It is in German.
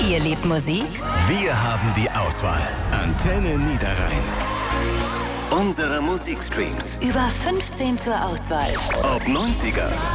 Ihr liebt Musik? Wir haben die Auswahl. Antenne Niederrhein. Unsere Musikstreams. Über 15 zur Auswahl. Ob 90er,